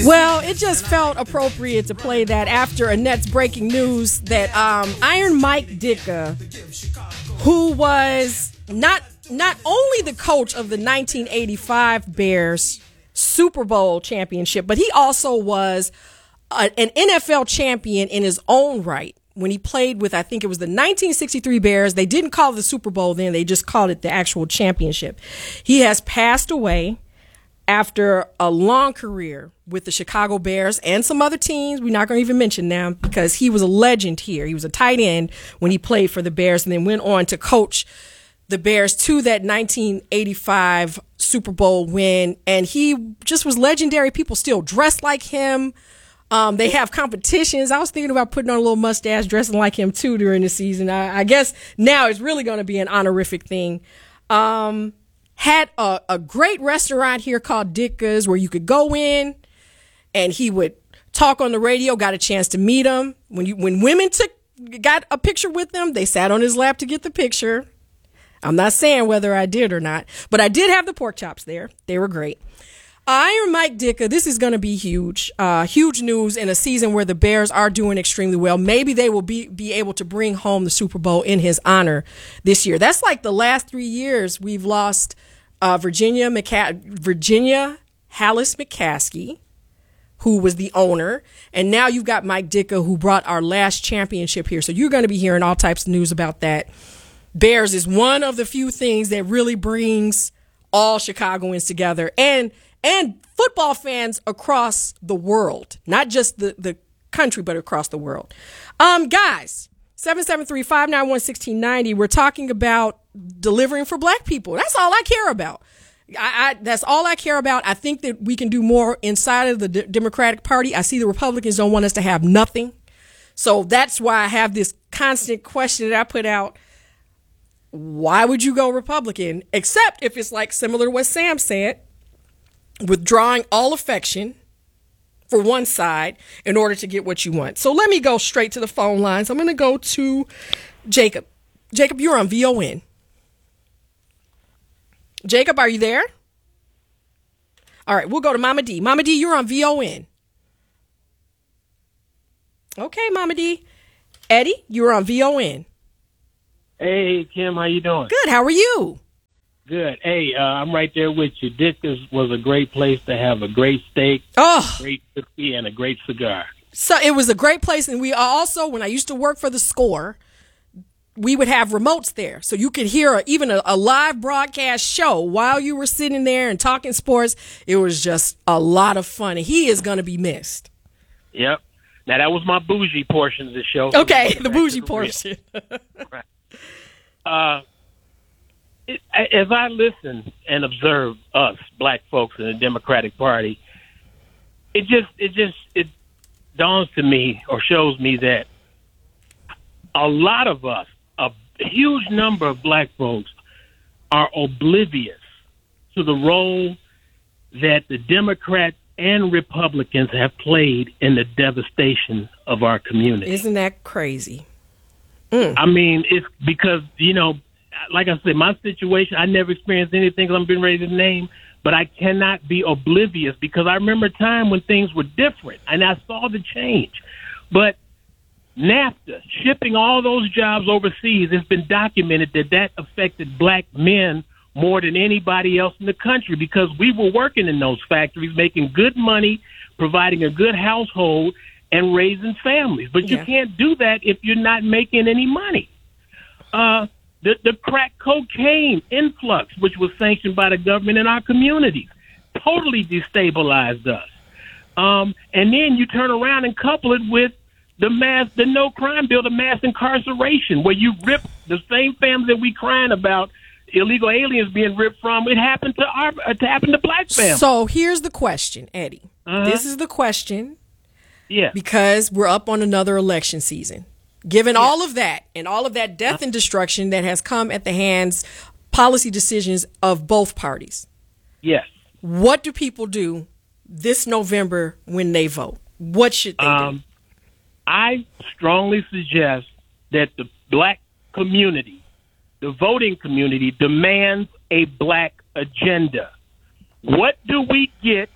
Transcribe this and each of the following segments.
Well, it just felt appropriate to play that after Annette's breaking news that Iron Mike Ditka, who was not only the coach of the 1985 Bears Super Bowl championship, but he also was an NFL champion in his own right when he played with, I think it was the 1963 Bears. They didn't call it the Super Bowl then. They just called it the actual championship. He has passed away after a long career with the Chicago Bears and some other teams we're not going to even mention now, because he was a legend here. He was a tight end when he played for the Bears and then went on to coach the Bears to that 1985 Super Bowl win. And he just was legendary. People still dress like him. They have competitions. I was thinking about putting on a little mustache, dressing like him too during the season. I guess now it's really going to be an honorific thing. Had a great restaurant here called Ditka's where you could go in and he would talk on the radio. Got a chance to meet him. When women got a picture with him, they sat on his lap to get the picture. I'm not saying whether I did or not, but I did have the pork chops there. They were great. Iron Mike Ditka, this is going to be huge. Huge news in a season where the Bears are doing extremely well. Maybe they will be able to bring home the Super Bowl in his honor this year. That's like the last 3 years we've lost Virginia Hallis McCaskey, who was the owner. And now you've got Mike Ditka, who brought our last championship here. So you're going to be hearing all types of news about that. Bears is one of the few things that really brings all Chicagoans together and football fans across the world, not just the country, but across the world. Guys, 773-591-1690. We're talking about delivering for black people. That's all I care about. That's all I care about. I think that we can do more inside of the Democratic Party. I see the Republicans don't want us to have nothing. So that's why I have this constant question that I put out. Why would you go Republican? Except if it's like similar to what Sam said, withdrawing all affection for one side in order to get what you want. So let me go straight to the phone lines. I'm going to go to Jacob. Jacob, you're on VON. Jacob, are you there? All right, we'll go to Mama D. Mama D, you're on VON. Okay, Mama D. Eddie, you're on VON. Hey, Kim, how you doing? Good, how are you? Good. Hey, I'm right there with you. Ditka's was a great place to have a great steak, great whiskey, and a great cigar. So it was a great place, and we also, when I used to work for the Score, we would have remotes there, so you could hear even a live broadcast show while you were sitting there and talking sports. It was just a lot of fun, and he is going to be missed. Yep. Now, that was my bougie portion of the show. Okay, the bougie portion. Right. As I listen and observe us black folks in the Democratic Party, it dawns to me or shows me that a lot of us, a huge number of black folks, are oblivious to the role that the Democrats and Republicans have played in the devastation of our community. Isn't that crazy? I mean, it's because, like I said, my situation, I never experienced anything I'm getting ready to name, but I cannot be oblivious because I remember a time when things were different and I saw the change. But NAFTA, shipping all those jobs overseas, it's been documented that affected black men more than anybody else in the country because we were working in those factories, making good money, providing a good household, and raising families. But you can't do that if you're not making any money. The crack cocaine influx, which was sanctioned by the government in our communities, totally destabilized us. And then you turn around and couple it with the no crime bill, the mass incarceration, where you rip the same families that we crying about, illegal aliens being ripped from. It happened to black families. So here's the question, Eddie. This is the question. Yeah. Because we're up on another election season. Given all of that and all of that death and destruction that has come at the hands, policy decisions of both parties. Yes. What do people do this November when they vote? What should they do? I strongly suggest that the black community, the voting community, demands a black agenda. What do we get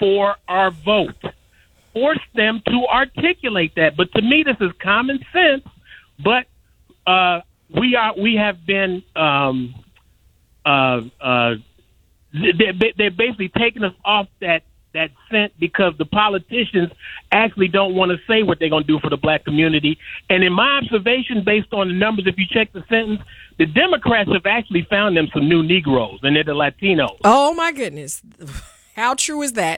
for our vote. Force them to articulate that. But to me, this is common sense. But we have been they're basically taking us off that scent because the politicians actually don't want to say what they're going to do for the black community. And in my observation, based on the numbers, if you check the sentence, the Democrats have actually found them some new Negroes, and they're the Latinos. Oh, my goodness. How true is that?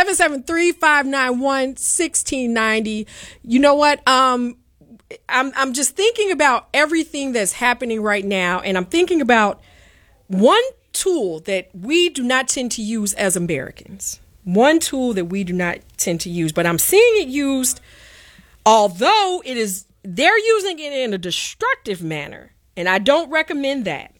773-591-1690. You know what? I'm just thinking about everything that's happening right now, and I'm thinking about one tool that we do not tend to use as Americans. One tool that we do not tend to use, but I'm seeing it used, although they're using it in a destructive manner, and I don't recommend that.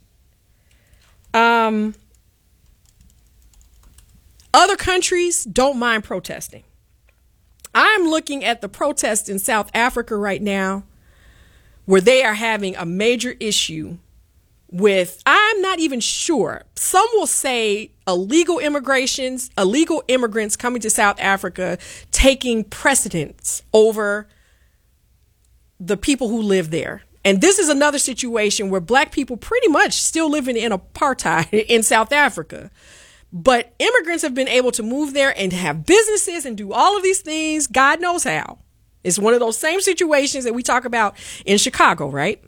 Other countries don't mind protesting. I'm looking at the protests in South Africa right now, where they are having a major issue with, I'm not even sure, some will say illegal immigrants coming to South Africa taking precedence over the people who live there. And this is another situation where black people pretty much still living in apartheid in South Africa. But immigrants have been able to move there and have businesses and do all of these things. God knows how. It's one of those same situations that we talk about in Chicago, right?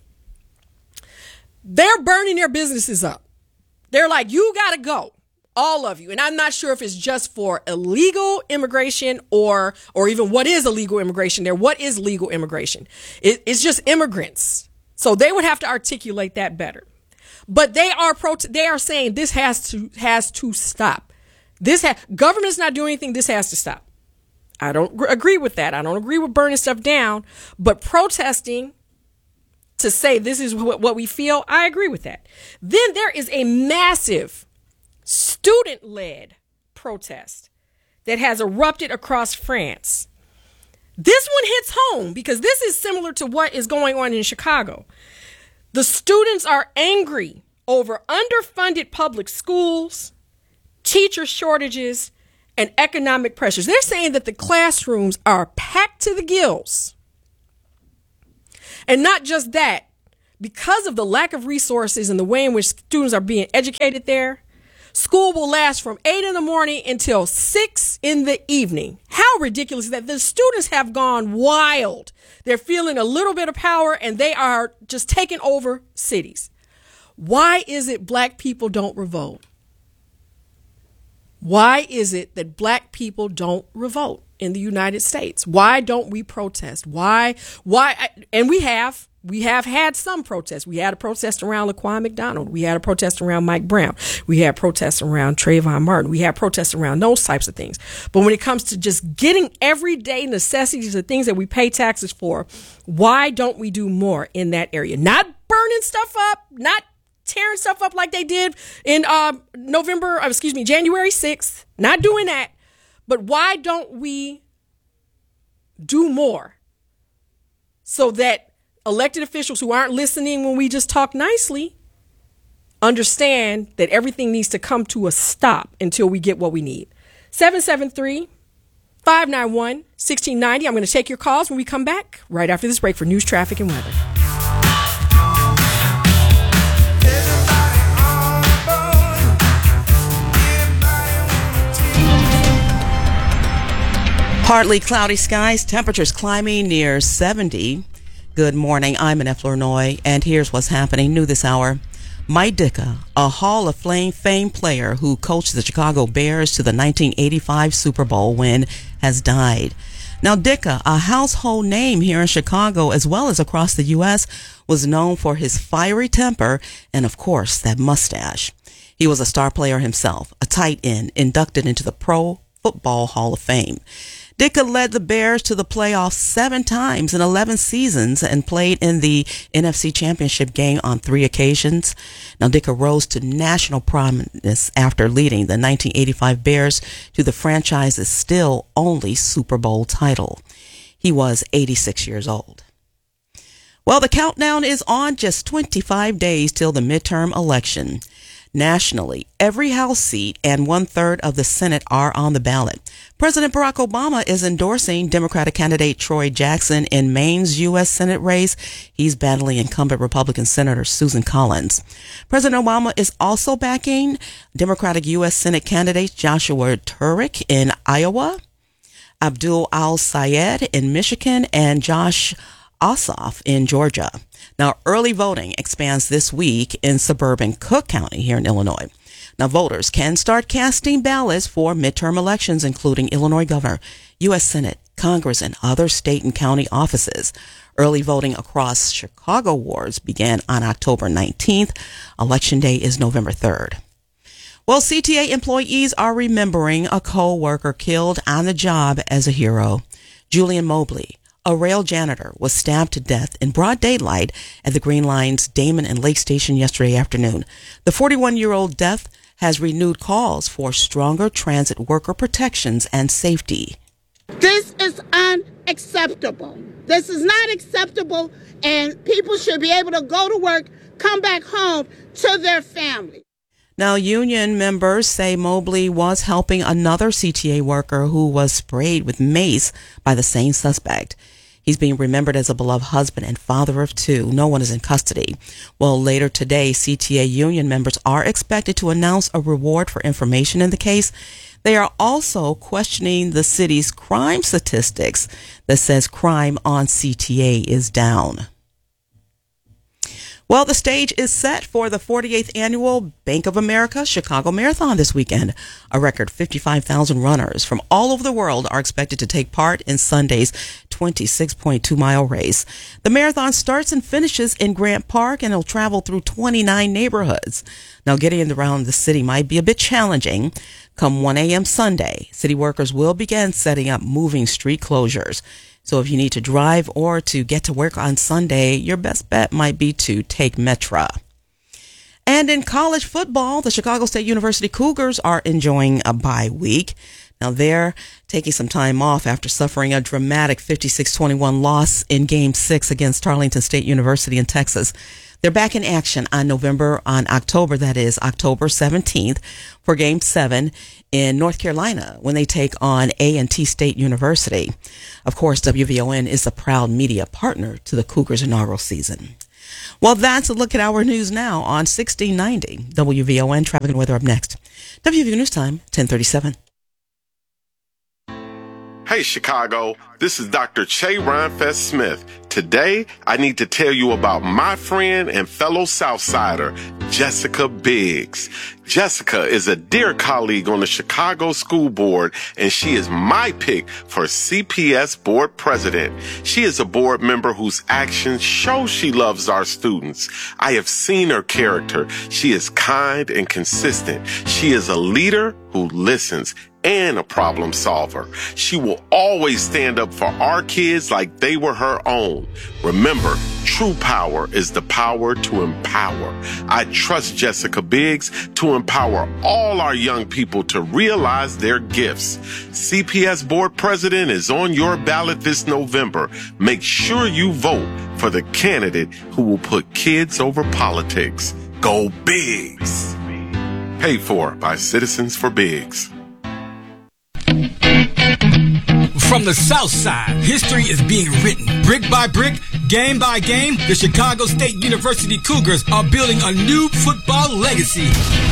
They're burning their businesses up. They're like, you got to go, all of you. And I'm not sure if it's just for illegal immigration or even what is illegal immigration there. What is legal immigration? It's just immigrants. So they would have to articulate that better. But they are saying this has to stop. Government's not doing anything. This has to stop. I don't agree with that. I don't agree with burning stuff down, but protesting to say this is what we feel, I agree with that. Then there is a massive student-led protest that has erupted across France. This one hits home because this is similar to what is going on in Chicago. The students are angry over underfunded public schools, teacher shortages, and economic pressures. They're saying that the classrooms are packed to the gills. And not just that, because of the lack of resources and the way in which students are being educated there, school will last from 8 in the morning until 6 in the evening. How ridiculous is that? The students have gone wild. They're feeling a little bit of power and they are just taking over cities. Why is it black people don't revolt? Why is it that black people don't revolt in the United States? Why don't we protest? Why? And we have had some protests. We had a protest around Laquan McDonald. We had a protest around Mike Brown. We had protests around Trayvon Martin. We had protests around those types of things. But when it comes to just getting everyday necessities, the things that we pay taxes for, why don't we do more in that area? Not burning stuff up, not tearing stuff up like they did in January 6th. Not doing that. But why don't we do more so that elected officials who aren't listening when we just talk nicely understand that everything needs to come to a stop until we get what we need? 773-591-1690. I'm going to take your calls when we come back right after this break for news, traffic, and weather. Partly cloudy skies, temperatures climbing near 70. Good morning, I'm Annette Flournoy, and here's what's happening new this hour. Mike Ditka, a Hall of Fame player who coached the Chicago Bears to the 1985 Super Bowl win, has died. Now, Ditka, a household name here in Chicago as well as across the U.S., was known for his fiery temper and, of course, that mustache. He was a star player himself, a tight end, inducted into the Pro Football Hall of Fame. Ditka led the Bears to the playoffs 7 times in 11 seasons and played in the NFC Championship game on 3 occasions. Now, Ditka rose to national prominence after leading the 1985 Bears to the franchise's still only Super Bowl title. He was 86 years old. Well, the countdown is on, just 25 days till the midterm election. Nationally, every House seat and 1/3 of the Senate are on the ballot. President Barack Obama is endorsing Democratic candidate Troy Jackson in Maine's U.S. Senate race. He's battling incumbent Republican Senator Susan Collins. President Obama is also backing Democratic U.S. Senate candidates Joshua Turek in Iowa, Abdul Al-Sayed in Michigan, and Josh Ossoff in Georgia. Now, early voting expands this week in suburban Cook County here in Illinois. Now, voters can start casting ballots for midterm elections, including Illinois governor, U.S. Senate, Congress, and other state and county offices. Early voting across Chicago wards began on October 19th. Election day is November 3rd. Well, CTA employees are remembering a co-worker killed on the job as a hero. Julian Mobley, a rail janitor, was stabbed to death in broad daylight at the Green Line's Damon and Lake Station yesterday afternoon. The 41-year-old death has renewed calls for stronger transit worker protections and safety. This is unacceptable. This is not acceptable, and people should be able to go to work, come back home to their family. Now, union members say Mobley was helping another CTA worker who was sprayed with mace by the same suspect. He's being remembered as a beloved husband and father of two. No one is in custody. Well, later today, CTA union members are expected to announce a reward for information in the case. They are also questioning the city's crime statistics that says crime on CTA is down. Well, the stage is set for the 48th annual Bank of America Chicago Marathon this weekend. A record 55,000 runners from all over the world are expected to take part in Sunday's 26.2-mile race. The marathon starts and finishes in Grant Park, and it'll travel through 29 neighborhoods. Now, getting around the city might be a bit challenging. Come 1 a.m. Sunday, city workers will begin setting up moving street closures. So if you need to drive or to get to work on Sunday, your best bet might be to take Metra. And in college football, the Chicago State University Cougars are enjoying a bye week. Now, they're taking some time off after suffering a dramatic 56-21 loss in Game 6 against Tarleton State University in Texas. They're back in action on October 17th for Game 7 in North Carolina when they take on A&T State University. Of course, WVON is a proud media partner to the Cougars' inaugural season. Well, that's a look at our news now on 1690 WVON. Traffic and weather up next. WVON News Time, 10:37. Hey, Chicago, this is Dr. Che Rhinefest Smith. Today, I need to tell you about my friend and fellow Southsider, Jessica Biggs. Jessica is a dear colleague on the Chicago School Board, and she is my pick for CPS Board President. She is a board member whose actions show she loves our students. I have seen her character. She is kind and consistent. She is a leader who listens and a problem solver. She will always stand up for our kids like they were her own. Remember, true power is the power to empower. I trust Jessica Biggs to empower all our young people to realize their gifts. CPS Board President is on your ballot this November. Make sure you vote for the candidate who will put kids over politics. Go Biggs! Paid for by Citizens for Biggs. From the South Side, history is being written. Brick by brick, game by game, the Chicago State University Cougars are building a new football legacy.